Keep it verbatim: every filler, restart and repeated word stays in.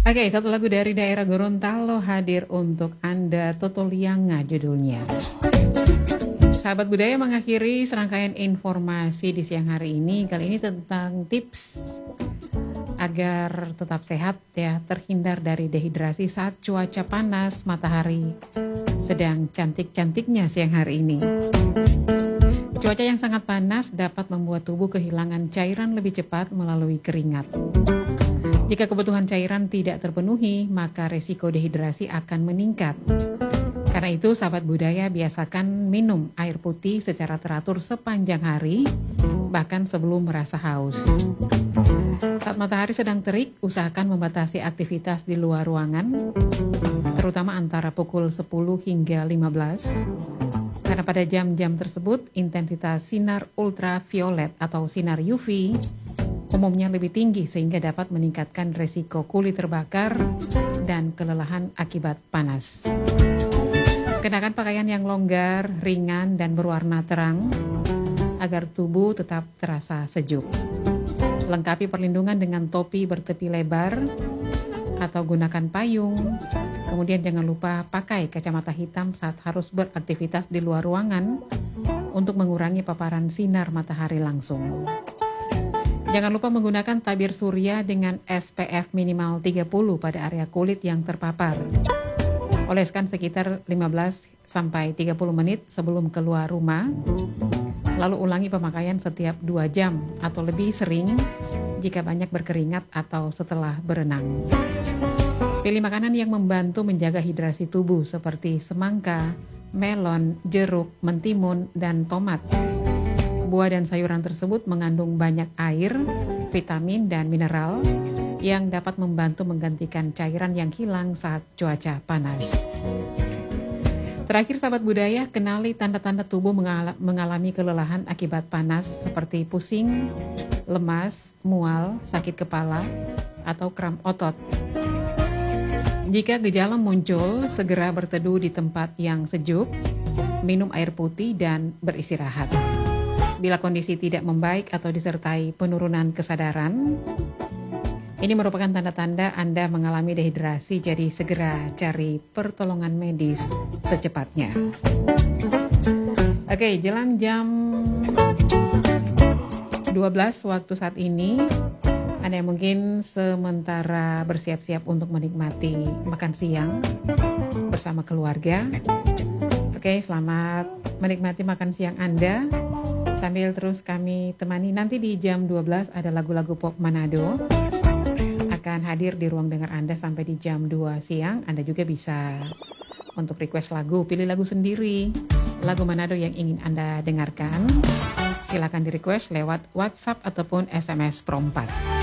Oke, satu lagu dari daerah Gorontalo hadir untuk Anda, Toto Lianga judulnya. Sahabat budaya mengakhiri serangkaian informasi di siang hari ini. Kali ini tentang tips agar tetap sehat ya, terhindar dari dehidrasi saat cuaca panas, matahari sedang cantik-cantiknya siang hari ini. Cuaca yang sangat panas dapat membuat tubuh kehilangan cairan lebih cepat melalui keringat. Jika kebutuhan cairan tidak terpenuhi, maka resiko dehidrasi akan meningkat. Karena itu, sahabat budaya biasakan minum air putih secara teratur sepanjang hari, bahkan sebelum merasa haus. Saat matahari sedang terik, usahakan membatasi aktivitas di luar ruangan, terutama antara pukul sepuluh hingga lima belas. Karena pada jam-jam tersebut, intensitas sinar ultraviolet atau sinar U V umumnya lebih tinggi sehingga dapat meningkatkan resiko kulit terbakar dan kelelahan akibat panas. Kenakan pakaian yang longgar, ringan, dan berwarna terang agar tubuh tetap terasa sejuk. Lengkapi perlindungan dengan topi bertepi lebar atau gunakan payung. Kemudian jangan lupa pakai kacamata hitam saat harus beraktivitas di luar ruangan untuk mengurangi paparan sinar matahari langsung. Jangan lupa menggunakan tabir surya dengan S P F minimal tiga puluh pada area kulit yang terpapar. Oleskan sekitar lima belas sampai tiga puluh menit sebelum keluar rumah. Lalu ulangi pemakaian setiap dua jam atau lebih sering jika banyak berkeringat atau setelah berenang. Pilih makanan yang membantu menjaga hidrasi tubuh seperti semangka, melon, jeruk, mentimun, dan tomat. Buah dan sayuran tersebut mengandung banyak air, vitamin, dan mineral yang dapat membantu menggantikan cairan yang hilang saat cuaca panas. Terakhir, sahabat budaya, kenali tanda-tanda tubuh mengal- mengalami kelelahan akibat panas seperti pusing, lemas, mual, sakit kepala, atau kram otot. Jika gejala muncul, segera berteduh di tempat yang sejuk, minum air putih, dan beristirahat. Bila kondisi tidak membaik atau disertai penurunan kesadaran, ini merupakan tanda-tanda Anda mengalami dehidrasi, jadi segera cari pertolongan medis secepatnya. Oke, jelang jam dua belas waktu saat ini, Anda yang mungkin sementara bersiap-siap untuk menikmati makan siang bersama keluarga. Oke, selamat menikmati makan siang Anda. Sambil terus kami temani, nanti di jam dua belas ada lagu-lagu pop Manado akan hadir di ruang dengar Anda sampai di jam dua siang. Anda juga bisa untuk request lagu, pilih lagu sendiri, lagu Manado yang ingin Anda dengarkan. Silakan di request lewat WhatsApp ataupun S M S Pro empat.